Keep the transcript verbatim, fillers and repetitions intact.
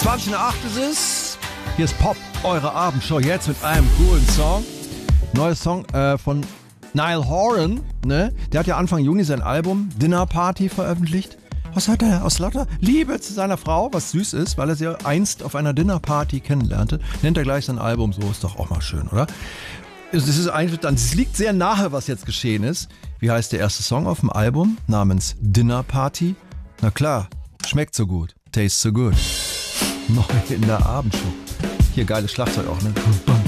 zwanzig nach acht ist es. Hier ist Pop, eure Abendshow, jetzt mit einem coolen Song. Neuer Song äh, von Niall Horan, ne? Der hat ja Anfang Juni sein Album Dinner Party veröffentlicht. Was hat er? Aus lauter Liebe zu seiner Frau, was süß ist, weil er sie einst auf einer Dinnerparty kennenlernte, nennt er gleich sein Album so. Ist doch auch mal schön, oder? Es ist eigentlich dann, es liegt sehr nahe, was jetzt geschehen ist. Wie heißt der erste Song auf dem Album? Namens Dinner Party. Na klar, schmeckt so gut, tastes so good. Neu in der Abendshow. Hier geiles Schlagzeug auch, ne?